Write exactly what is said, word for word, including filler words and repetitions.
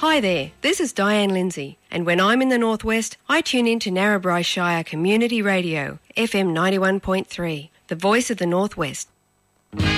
Hi there, this is Diane Lindsay, and when I'm in the Northwest, I tune in to Narrabri Shire Community Radio, F M ninety-one point three, the voice of the Northwest.